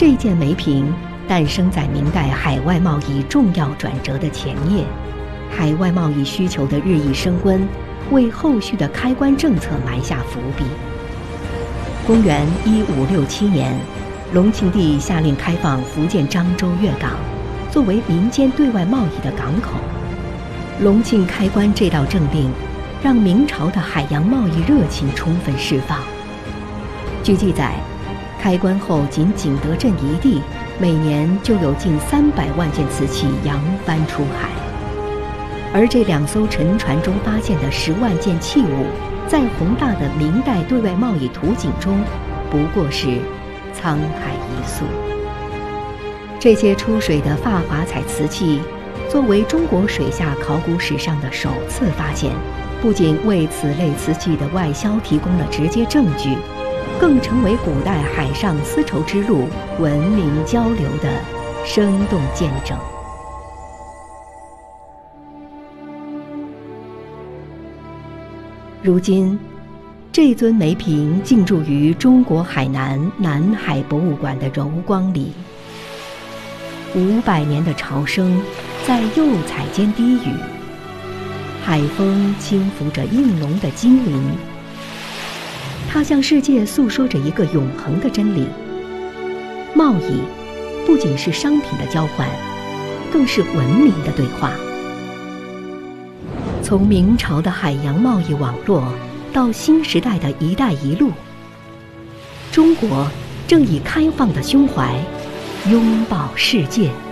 这件梅瓶诞生在明代海外贸易重要转折的前夜，海外贸易需求的日益升温，为后续的开关政策埋下伏笔。公元1567年，隆庆帝下令开放福建漳州粤港，作为民间对外贸易的港口。隆庆开关这道政令，让明朝的海洋贸易热情充分释放。据记载，开关后仅景德镇一地，每年就有近300万件瓷器扬帆出海。而这2艘沉船中发现的10万件器物，在宏大的明代对外贸易图景中，不过是沧海一粟。这些出水的发华彩瓷器，作为中国水下考古史上的首次发现，不仅为此类瓷器的外销提供了直接证据，更成为古代海上丝绸之路文明交流的生动见证。如今，这尊梅瓶静驻于中国海南南海博物馆的柔光里。500年的潮声在釉彩间低语，海风轻拂着映龙的金鳞。它向世界诉说着一个永恒的真理：贸易不仅是商品的交换，更是文明的对话。从明朝的海洋贸易网络到新时代的一带一路，中国正以开放的胸怀拥抱世界。